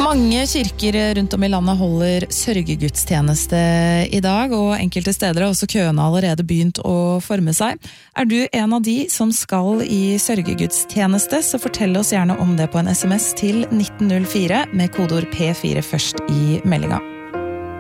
Mange kirker rundt om i landet holder sørgegudstjeneste i dag, og enkelte steder har også køene allerede begynt å forme seg. Er du en av de som skal i sørgegudstjeneste, så fortell oss gjerne om det på en SMS til 1904 med kodeord P4 først i meldinga.